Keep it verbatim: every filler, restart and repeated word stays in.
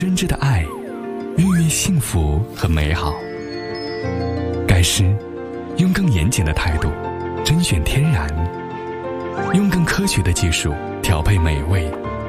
真挚的爱，孕育幸福和美好。盖诗用更严谨的态度甄选天然，用更科学的技术调配美味